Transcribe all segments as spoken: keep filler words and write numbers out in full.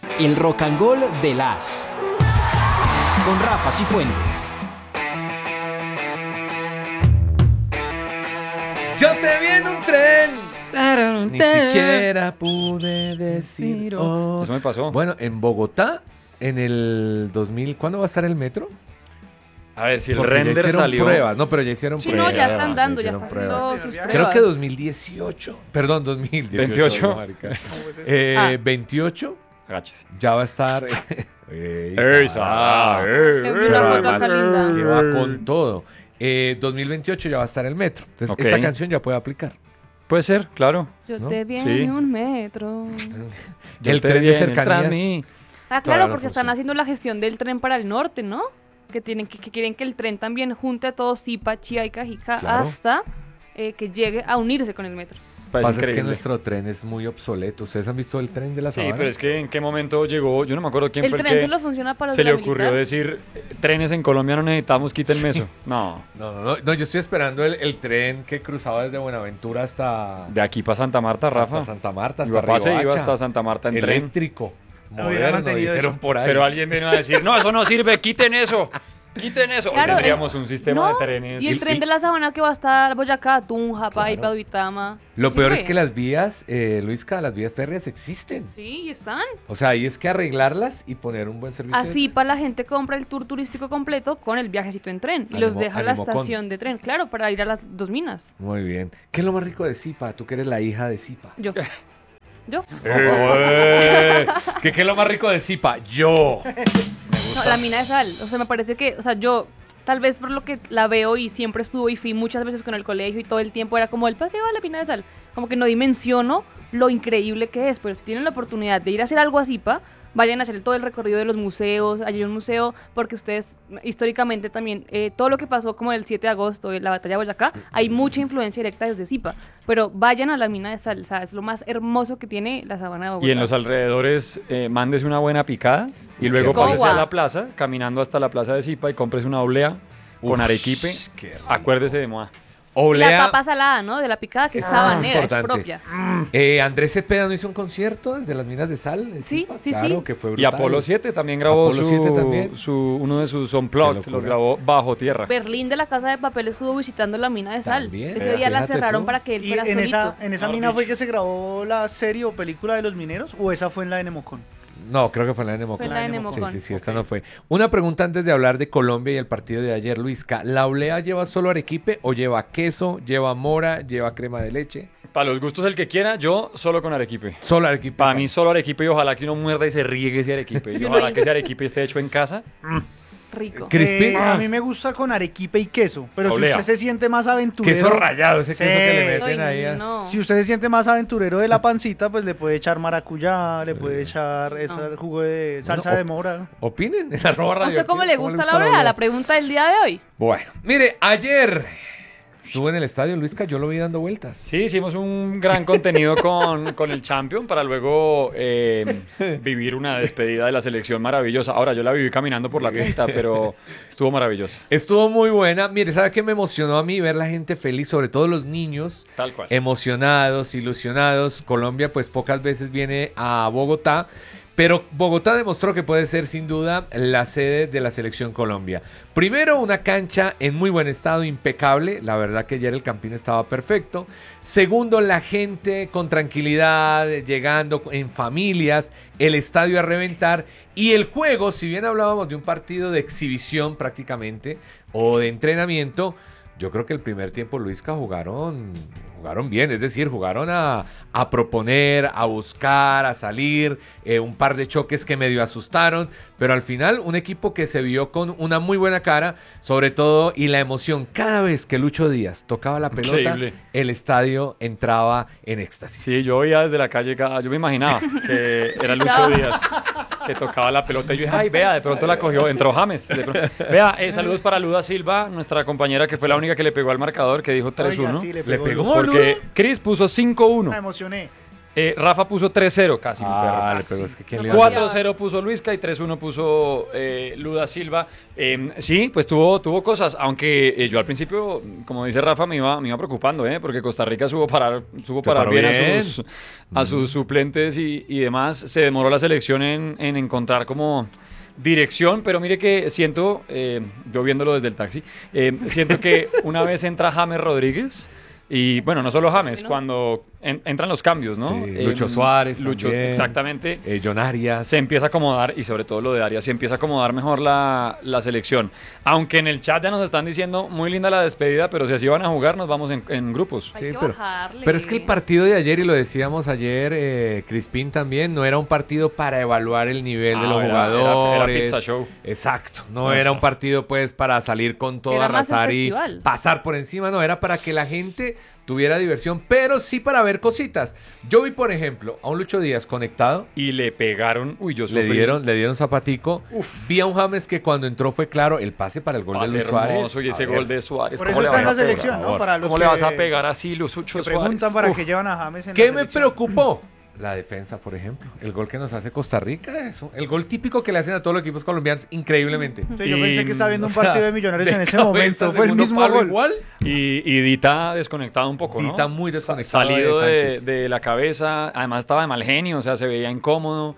El Rock and Roll de las con Rafa Cifuentes. Yo te vi en un tren. Ni siquiera pude decir. Oh. Eso me pasó. Bueno, en Bogotá, en el dos mil, ¿cuándo va a estar el metro? A ver, si el Porque ya render hicieron salió. pruebas. No, pero ya hicieron Sí, pruebas. no, ya están dando, ya hicieron están pruebas. haciendo sus pruebas. Creo que dos mil dieciocho. Perdón, dos mil dieciocho. veintiocho. no, marica. eh, Ah. veintiocho Agáchese. ya va a estar. Ey, Ey, Sara. Sara, Qué ey, bien, Pero una foto además, acá linda. que va con todo. Eh, dos mil veintiocho ya va a estar el metro. Entonces, Ok. esta canción ya puede aplicar. Puede ser, claro. Yo ¿no? te vi Sí. en un metro. Yo el te tren vi de en el cercanías. Transmi. Ah, Todavía claro, no porque están funciona. haciendo la gestión del tren para el norte, ¿no? Que tienen que, que quieren que el tren también junte a todo Zipa, Chía y Cajica Claro. hasta eh, que llegue a unirse con el metro. Parece Pasa es que increíble. nuestro tren es muy obsoleto. ¿Ustedes han visto el tren de la Sí, Sabana? pero es que en qué momento llegó, yo no me acuerdo quién El fue el tren que solo funciona para los se de le la ocurrió militar. decir, trenes en Colombia no necesitamos, quítenme eso. No, No, no, no, no, yo estoy esperando el, el tren que cruzaba desde Buenaventura hasta, de aquí para Santa Marta, Rafa. hasta Santa Marta, Mi hasta papá se iba Riohacha. hasta Santa Marta en tren. Eléctrico, hubiera moderno, mantenido dijeron eso. por ahí. Pero alguien vino a decir, no, eso no sirve, quiten eso. Quiten eso. Hoy Claro, tendríamos el- un sistema no, de trenes. Y el tren de la Sabana que va a estar Boyacá, Tunja, Paipa, Claro. Duitama. Lo Sí, peor güey. es que las vías, eh, Luisca, las vías férreas existen. Sí, y están. O sea, ahí es que arreglarlas y poner un buen servicio. de- Así para la gente compra el tour turístico completo con el viajecito en tren y los Animo- deja a la Animocon. estación de tren, claro, para ir a las dos minas. Muy bien. ¿Qué es lo más rico de Zipa? Tú que eres la hija de Zipa. Yo. Yo. Eh, ¿Qué, ¿Qué es lo más rico de Zipa? Yo. No, la mina de sal. O sea, me parece que, o sea, yo tal vez por lo que la veo y siempre estuvo y fui muchas veces con el colegio y todo el tiempo era como el paseo a la mina de sal. Como que no dimensiono lo increíble que es, pero si tienen la oportunidad de ir a hacer algo así, pa, vayan a hacer todo el recorrido de los museos, hay un museo, porque ustedes históricamente también, eh, todo lo que pasó como el siete de agosto, la batalla de Boyacá, hay mucha influencia directa desde Zipa, pero vayan a la mina de sal, o sea, es lo más hermoso que tiene la sabana de Bogotá. Y en los alrededores, eh, mándese una buena picada y luego Coba. pásese a la plaza, caminando hasta la plaza de Zipa y cómprese una oblea con Uf, arequipe. qué rico. Acuérdese de Moa. Y la Olea. papa salada, ¿no? De la picada, que es Ah, sabanera, es importante. propia. Eh, Andrés Cepeda no hizo un concierto desde las minas de sal. en Sí, Zipa? sí, claro, sí. que fue Y brutal. Apolo siete también grabó Apolo su, siete también. su- uno de sus Qué unplugged, locura. los grabó bajo tierra. Berlín de la Casa de Papel estuvo visitando la mina de sal. También, Ese eh, día la fíjate cerraron tú. para que él ¿Y fuera en solito. esa, en esa Mejor mina fue dicho. que se grabó la serie o película de los mineros? ¿O esa fue en la de Nemocon? No, creo que fue en la de Nemocon. Fue en la de Nemocon. Sí, sí, sí, esta no fue. Una pregunta antes de hablar de Colombia y el partido de ayer, Luisca. ¿La olea lleva solo arequipe o lleva queso, lleva mora, lleva crema de leche? Para los gustos el que quiera, yo solo con arequipe. Solo arequipe. Para mí solo arequipe y ojalá que uno muerda y se riegue ese arequipe. Y Yo ojalá lo- que ese arequipe esté hecho en casa. Rico. Crispy. Eh, a mí me gusta con arequipe y queso. Pero Olea. si usted se siente más aventurero... Queso rallado, ese Sí. queso que le meten Ay, ahí. a- no. Si usted se siente más aventurero de la pancita, pues le puede echar maracuyá, le puede echar ese jugo de salsa Bueno, de mora. Opinen en arroba ¿A radio. usted cómo le gusta la olea? La pregunta del día de hoy. Bueno, mire, ayer estuve en el estadio, Luisca, yo lo vi dando vueltas. Sí, hicimos un gran contenido con, con el Champion para luego eh, vivir una despedida de la selección maravillosa. Ahora, yo la viví caminando por la punta, pero estuvo maravillosa. Estuvo muy buena. Mire, ¿sabe qué me emocionó a mí? Ver la gente feliz, sobre todo los niños. Tal cual. Emocionados, ilusionados. Colombia pues pocas veces viene a Bogotá, pero Bogotá demostró que puede ser sin duda la sede de la selección Colombia. Primero, una cancha en muy buen estado, impecable. La verdad que ayer el Campín estaba perfecto. Segundo, la gente con tranquilidad, llegando en familias, el estadio a reventar. Y el juego, si bien hablábamos de un partido de exhibición prácticamente, o de entrenamiento, yo creo que el primer tiempo, Luisca, jugaron, jugaron bien, es decir, jugaron a, a proponer, a buscar, a salir, eh, un par de choques que medio asustaron, pero al final un equipo que se vio con una muy buena cara, sobre todo, y la emoción, cada vez que Lucho Díaz tocaba la pelota, Increíble. el estadio entraba en éxtasis. Sí, yo veía desde la calle, cada- yo me imaginaba que era Lucho Díaz que tocaba la pelota y yo dije, ay, vea, de pronto la cogió, entró James. de pronto. Vea, eh, saludos para Luda Silva, nuestra compañera que fue la única que le pegó al marcador, que dijo tres uno. Oiga, sí, ¿Le pegó? Porque Chris puso cinco uno. Me emocioné. Eh, Rafa puso tres cero, casi un perro. Ah, le casi. pegó, es que ¿quién No le iba a cuatro hacer? cero puso Luisca y tres uno puso eh, Luda Silva. Eh, sí, pues tuvo, tuvo cosas, aunque eh, yo al principio, como dice Rafa, me iba, me iba preocupando, ¿eh? Porque Costa Rica supo parar, supo Se parar paró bien, bien. a sus, a sus suplentes y, y demás. Se demoró la selección en, en encontrar como dirección, pero mire que siento, eh, yo viéndolo desde el taxi, eh, siento que una vez entra James Rodríguez. Y bueno, no solo James, Bueno. cuando en- entran los cambios, ¿no? Sí, Lucho Suárez Lucho, también. exactamente. Eh, John Arias. Se empieza a acomodar, y sobre todo lo de Arias, se empieza a acomodar mejor la, la selección. Aunque en el chat ya nos están diciendo, muy linda la despedida, pero si así van a jugar, nos vamos en, en grupos. Hay Sí, que pero, bajarle. pero es que el partido de ayer, y lo decíamos ayer, eh, Crispín también, no era un partido para evaluar el nivel de Ah, los era- era- era jugadores. pizza show. Exacto, no Eso. era un partido pues para salir con todo, Era más el arrasar y festival. pasar por encima, no, era para que la gente tuviera diversión, pero sí para ver cositas. Yo vi, por ejemplo, a un Lucho Díaz conectado. Y le pegaron, uy, yo Le sufrí. dieron, le dieron zapatico. Vi a un James que cuando entró fue claro el pase para el gol Pase de Luis Suárez. hermoso, y ese A ver, gol de Suárez. Por ¿cómo eso le está en vas la a pegar? selección, por ¿no? favor. Para los ¿Cómo que, le vas a pegar así, Lucho que Suárez? preguntan para Uf. qué llevan a James en ¿Qué la me selección? preocupó? La defensa, por ejemplo. El gol que nos hace Costa Rica, eso. El gol típico que le hacen a todos los equipos colombianos, increíblemente. Sí, yo Y- pensé que estaba viendo o un sea, partido de Millonarios en ese cabeza, momento. Fue el segundo mismo palo gol. igual. Y, y Dita desconectado un poco, ¿no? Dita muy Sa- desconectado Salido de de, Sánchez. de la cabeza. Además estaba de mal genio, o sea, se veía incómodo.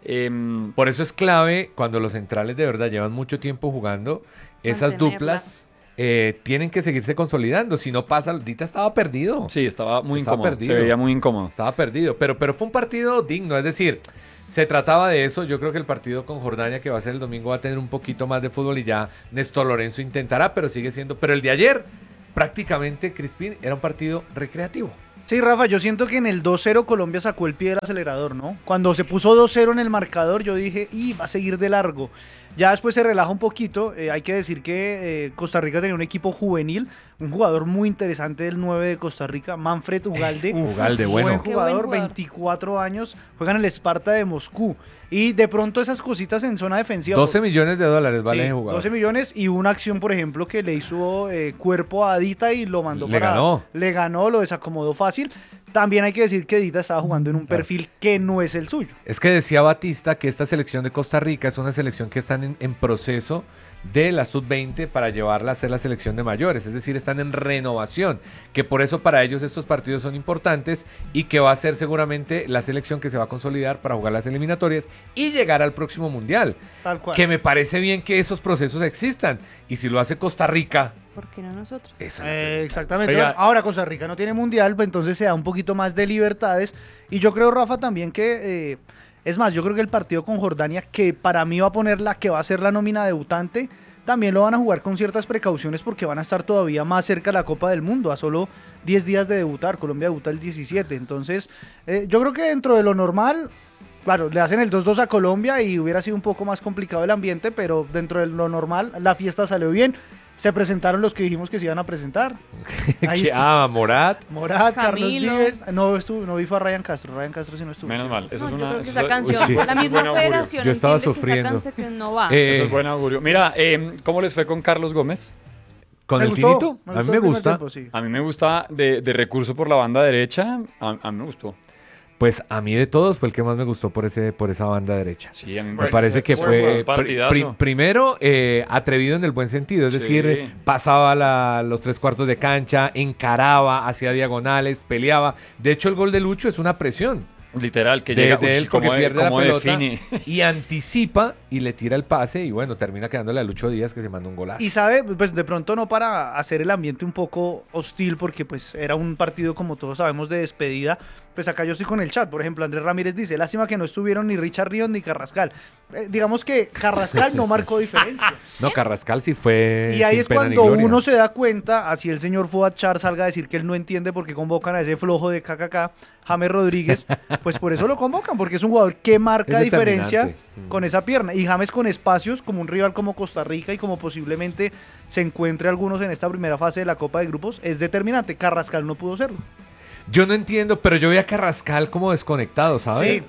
Em, Por eso es clave cuando los centrales de verdad llevan mucho tiempo jugando, esas Mantenerla. duplas eh, tienen que seguirse consolidando. Si no pasa, Dita estaba perdido. sí, estaba muy Estaba incómodo. perdido. Se veía muy incómodo. Estaba perdido, pero, pero fue un partido digno, es decir, se trataba de eso. Yo creo que el partido con Jordania que va a ser el domingo va a tener un poquito más de fútbol y ya Néstor Lorenzo intentará, pero sigue siendo, pero el de ayer prácticamente, Crispín, era un partido recreativo. Sí, Rafa, yo siento que en el dos cero Colombia sacó el pie del acelerador, ¿no? Cuando se puso dos cero en el marcador, yo dije, y va a seguir de largo. Ya después se relaja un poquito. Eh, hay que decir que eh, Costa Rica tenía un equipo juvenil, un jugador muy interesante del nueve de Costa Rica, Manfred Ugalde. Uf, Ugalde, buen bueno. Qué jugador, buen jugador. veinticuatro años, juega en el Sparta de Moscú. Y de pronto esas cositas en zona defensiva. doce millones de dólares vale Sí, ese jugador. doce millones y una acción, por ejemplo, que le hizo eh, cuerpo a Dita y lo mandó Le para... ganó. Le ganó, lo desacomodó fácil. También hay que decir que Dita estaba jugando en un Claro. perfil que no es el suyo. Es que decía Batista que esta selección de Costa Rica es una selección que están en, en proceso de la sub veinte para llevarla a ser la selección de mayores, es decir, están en renovación, que por eso para ellos estos partidos son importantes y que va a ser seguramente la selección que se va a consolidar para jugar las eliminatorias y llegar al próximo mundial, Tal cual. que me parece bien que esos procesos existan, y si lo hace Costa Rica, ¿Por qué no nosotros? esa es la Eh, pregunta. exactamente. Oiga. Bueno, ahora Costa Rica no tiene mundial, pues entonces se da un poquito más de libertades. Y yo creo, Rafa, también que... eh, es más, yo creo que el partido con Jordania, que para mí va a poner la que va a ser la nómina debutante, también lo van a jugar con ciertas precauciones porque van a estar todavía más cerca de la Copa del Mundo, a solo diez días de debutar. Colombia debuta el diecisiete. Entonces, eh, yo creo que dentro de lo normal, claro, le hacen el dos dos a Colombia y hubiera sido un poco más complicado el ambiente, pero dentro de lo normal, la fiesta salió bien. Se presentaron los que dijimos que se iban a presentar. Ahí Que- está. ah, Morat. Morat, Carlos Camilo. Vives. No, estuvo, no vi fue a Ryan Castro. Ryan Castro sí no estuvo. Menos mal. Eso No, es yo una. creo que eso esa es- canción, Uy, sí. la eso es misma buen augurio. federación Yo estaba entiende que esa sufriendo. canción no va. Eh, Eso es buen augurio. Mira, eh, ¿cómo les fue con Carlos Gómez? Con Me el gustó, Tinito, me a mí gustó me el primer gusta. tiempo, sí. A mí me gusta de, de recurso por la banda derecha. A, a mí me gustó. Pues a mí de todos fue el que más me gustó por ese por esa banda derecha. Sí, a mí Me parece que fue pri- pri- primero eh, atrevido en el buen sentido, es Sí. decir, eh, pasaba la- los tres cuartos de cancha, encaraba, hacía diagonales, peleaba. De hecho, el gol de Lucho es una presión Literal, que de, llega. de uy, él porque cómo de- pierde la cómo pelota define. y anticipa y le tira el pase y bueno, termina quedándole a Lucho Díaz que se manda un golazo. Y sabe, pues de pronto no para hacer el ambiente un poco hostil, porque pues era un partido, como todos sabemos, de despedida. Pues acá yo estoy con el chat, por ejemplo, Andrés Ramírez dice, lástima que no estuvieron ni Richard Ríos ni Carrascal. Eh, digamos que Carrascal no marcó diferencia. No, Carrascal sí fue Y ahí sin es pena ni cuando gloria. uno se da cuenta, así el señor Fuad Char salga a decir que él no entiende por qué convocan a ese flojo de K K K, James Rodríguez, pues por eso lo convocan, porque es un jugador que marca Es diferencia determinante. con esa pierna. Y James con espacios, como un rival como Costa Rica y como posiblemente se encuentre algunos en esta primera fase de la Copa de Grupos, es determinante. Carrascal no pudo serlo. Yo no entiendo, pero yo vi a Carrascal como desconectado, ¿sabes? Sí. O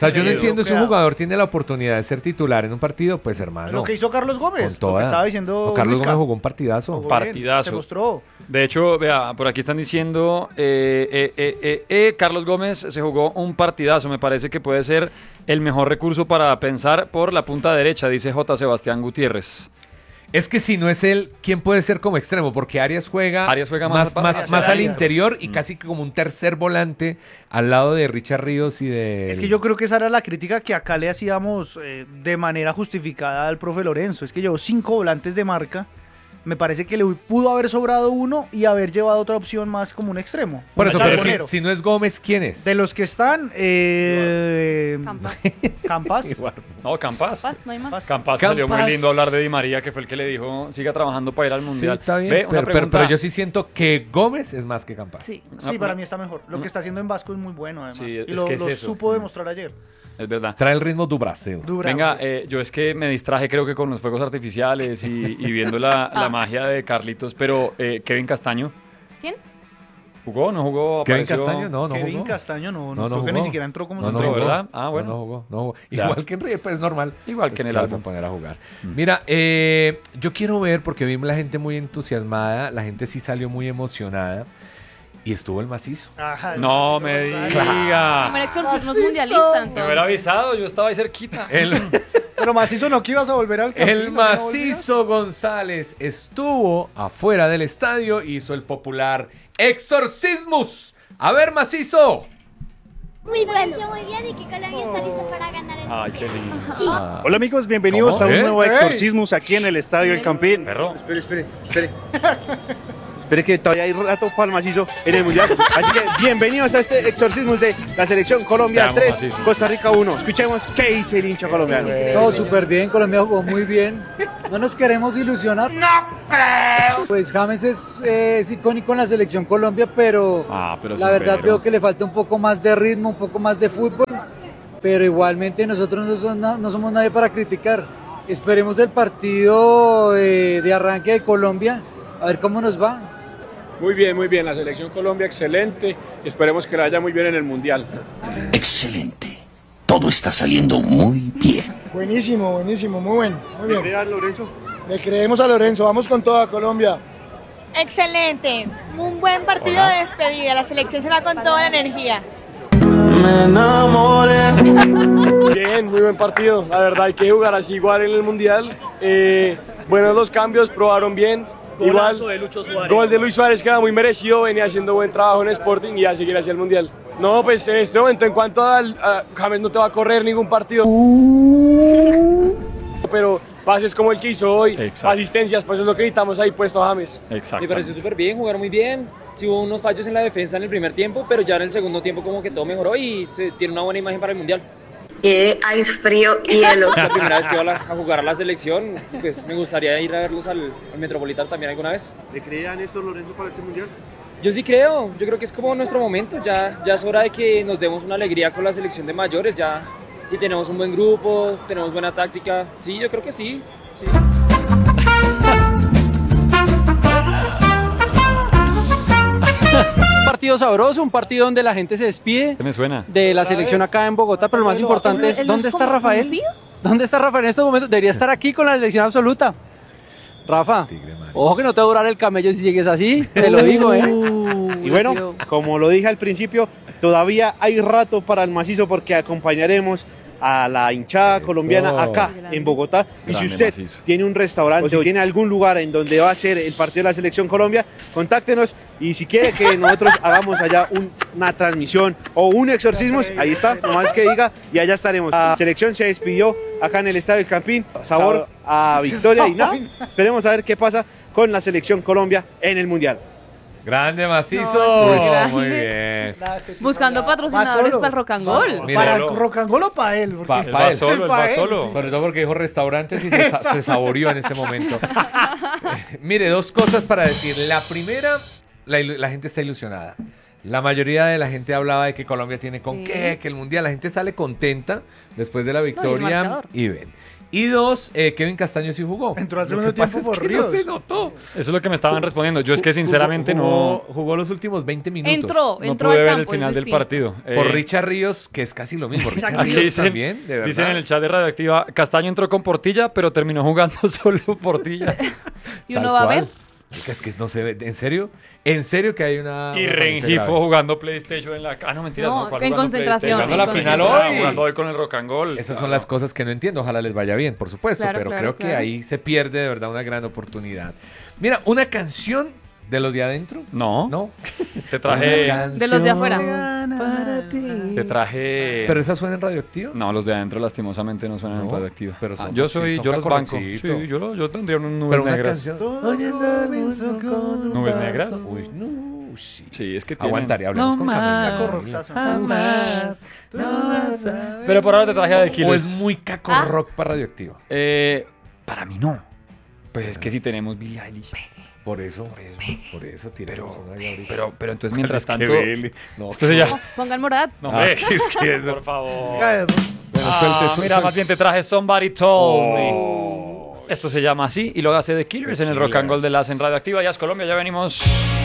sea, yo no Sí, entiendo si un bloqueado. jugador tiene la oportunidad de ser titular en un partido, pues hermano. Lo que hizo Carlos Gómez, con lo toda. que estaba diciendo No, Carlos Luisca. Gómez jugó un partidazo. Jugó bien, Partidazo. Se mostró. De hecho, vea, por aquí están diciendo, eh, eh, eh, eh, eh, Carlos Gómez se jugó un partidazo, me parece que puede ser el mejor recurso para pensar por la punta derecha, dice J. Sebastián Gutiérrez. Es que si no es él, ¿quién puede ser como extremo? Porque Arias juega, Arias juega más, más- más, hacia más al Arias. interior y casi que como un tercer volante al lado de Richard Ríos y de... Es que yo creo que esa era la crítica que acá le hacíamos eh, de manera justificada al profe Lorenzo. Es que llevó cinco volantes de marca. Me parece que le pudo haber sobrado uno y haber llevado otra opción más como un extremo. Por un eso, pero si, carbonero. si no es Gómez, ¿quién es? De los que están, eh, Campas. Campas. Igual. No, Campas. Campas, no hay más. Campas, que salió muy Campas. lindo hablar de Di María, que fue el que le dijo, siga trabajando para ir al Sí, Mundial. está bien, Ve, una pero, pero- pregunta. pero yo sí siento que Gómez es más que Campas. Sí. Sí, para mí está mejor. Lo que está haciendo en Vasco es muy bueno, además. Sí, es y lo, que es lo eso. supo demostrar ayer. Es verdad. Trae el ritmo du Brasil. Dura, Venga, sí. eh, yo es que me distraje creo que con los fuegos artificiales y, y viendo la, la magia de Carlitos, pero eh, Kevin Castaño, ¿Quién? ¿jugó? ¿No jugó? Kevin Apareció- Castaño, no, no Kevin jugó. Castaño no, no, No, no creo que jugó. ni siquiera entró como No, no entró, suplente. jugó. ¿verdad? Ah, bueno. No, no jugó, no jugó. Ya. Igual que en River, pues normal. Igual que en el Pues, vas álbum. a poner a jugar. Mira, eh, yo quiero ver, porque vi la gente muy entusiasmada, la gente sí salió muy emocionada, y estuvo el macizo. Ajá, No me diga. Primer exorcismo Macizo. mundialista, Me entonces. hubiera avisado, yo estaba ahí cerquita. El, Pero Macizo no que ibas a volver al Campín, el ¿no? ¿No volvías? macizo González estuvo afuera del estadio y hizo el popular exorcismus. A ver, macizo. Muy bueno. Muy bien y que Colombia está lista para ganar el Ay, qué lindo. Sí. Hola amigos, bienvenidos ¿Cómo? a un ¿Eh? nuevo ¡Ey! Exorcismus aquí en el Estadio El Campín. Perro. Espere, espere, espere. Espere que todavía hay rato para el macizo en el Mundial. Así que bienvenidos a este Exorcismus de la Selección Colombia Te amo, tres, macizo. Costa Rica uno. Escuchemos qué dice el hincha colombiano. No, súper bien, Colombia jugó muy bien. No nos queremos ilusionar. ¡No creo! Pues James es, eh, es icónico en la selección Colombia, pero, Ah, pero la sí, verdad pero- veo que le falta un poco más de ritmo, un poco más de fútbol. Pero igualmente nosotros no, son- no- no somos nadie para criticar. Esperemos el partido eh, de arranque de Colombia, a ver cómo nos va. Muy bien, muy bien. La selección Colombia excelente. Esperemos que la vaya muy bien en el Mundial. Excelente. Todo está saliendo muy bien. Buenísimo, buenísimo, muy bueno, muy bien. Mira, Lorenzo. Le creemos a Lorenzo, vamos con toda Colombia. Excelente. Un buen partido de despedida. La selección se va con toda la energía. Bien, muy buen partido. La verdad hay que jugar así igual en el Mundial. Eh, buenos los cambios, probaron bien. Igual, gol de Luis Suárez queda muy merecido. Venía haciendo buen trabajo en Sporting y a seguir hacia el Mundial. No, pues en este momento, en cuanto al a James, no te va a correr ningún partido. Pero pases como el que hizo hoy, Exacto. asistencias, pues es lo que necesitamos ahí puesto a James. Exacto. Me pareció súper bien, jugar muy bien. Sí hubo unos fallos en la defensa en el primer tiempo, pero ya en el segundo tiempo como que todo mejoró y se tiene una buena imagen para el Mundial. Eh, ice frío y hielo. La primera vez que voy a, la- a jugar a la selección, pues me gustaría ir a verlos al, al Metropolitano también alguna vez. ¿Le creía Néstor Lorenzo para este Mundial? Yo sí creo, yo creo que es como nuestro momento, ya, ya es hora de que nos demos una alegría con la selección de mayores, ya y tenemos un buen grupo, tenemos buena táctica, sí, yo creo que sí, sí. Un partido sabroso, un partido donde la gente se despide ¿Qué me suena? de la selección acá en Bogotá, pero lo más importante es, ¿Él no ¿dónde es está como Rafael? conocido? ¿Dónde está Rafael en estos momentos? Debería estar aquí con la selección absoluta. Rafa, Tigre, Mario. ojo que no te va a durar el camello si sigues así, te lo digo, ¿eh? Y bueno, como lo dije al principio, todavía hay rato para el macizo porque acompañaremos a la hinchada Eso. acá acá en Bogotá. Y si Grande usted macizo. tiene un restaurante o tiene algún lugar en donde va a ser el partido de la Selección Colombia, contáctenos y si quiere que nosotros hagamos allá un- una transmisión o un exorcismo, ahí está, nomás que diga y allá estaremos. La selección se despidió acá en el Estadio del Campín, sabor a victoria y nada, esperemos a ver qué pasa con la Selección Colombia en el Mundial. Grande macizo. No, Muy bien. Buscando Más patrocinadores solo. para el Rock and Roll. Mira, ¿Para lo- el rock and roll o para él? Porque- Pa- Él pa' va él. solo, él Pa' va él, solo. Sobre todo porque dijo restaurantes y se, sa- se saboreó en ese momento. Eh, Mire, dos cosas para decir. La primera, la, ilu- la gente está ilusionada. La mayoría de la gente hablaba de que Colombia tiene con Sí. qué, que el Mundial. La gente sale contenta después de la victoria marcador. y ven. Y dos, eh, Kevin Castaño sí jugó. Entró al Lo segundo que pasa tiempo es por que no Ríos. se notó. Eso es lo que me estaban respondiendo. Yo es que sinceramente jugó, no, Jugó los últimos veinte minutos. Entró, no entró pude al ver campo. el final es del distinto. partido. Por Eh, Richard Ríos, que es casi lo mismo. Richard Aquí Ríos dicen, también, de verdad. dicen en el chat de Radioactiva, Castaño entró con Portilla, pero terminó jugando solo Portilla. Y Tal uno va a cual. ver. Es que no se ve. ¿En serio? ¿En serio que hay una. Y una Rengifo falencia grave? jugando PlayStation en la... Ah, no, mentira. No, No, ¿cuál en jugando concentración, PlayStation? en Jugando la final concentración. hoy. Jugando hoy con el Rock and Roll. Esas Claro. son las cosas que no entiendo. Ojalá les vaya bien, por supuesto. Claro, pero claro, creo que claro. ahí se pierde de verdad una gran oportunidad. Mira, una canción de los de adentro. No. No. Te traje... De los de afuera. Para ti. Te traje... ¿Pero esa suena en Radioactivo? No, los de adentro lastimosamente no suenan No, en Radioactiva. pero son- Ah, yo soy, sí, son yo los banco. cacorroncito. Sí, yo, lo- yo tendría unas nubes Pero una negras. canción. ¿Nubes negras? Uy, no, sí. Sí, es que tienen... Aguantaría, hablemos con Camila. Corroxazo. Jamás. Pero por ahora te traje a The O Killers. es muy caco Ah. rock para Radioactivo. Eh, para mí no. Pues es que si tenemos Billie Eilish. Por eso, por eso tiremos una ya ahorita. Pero, pero entonces mientras Es que tanto... Billie- no, Esto se llama... No, pongan Morat. No, Ah, hombre, es que- por favor. Oiga, Bueno, Ah, suelte, mira, suelte. más bien te traje Somebody Told Me. Oh. Esto se llama así y lo hace The Killers The en el Rock and Roll Killers. de las en Radioactiva. Ya es Colombia, ya venimos.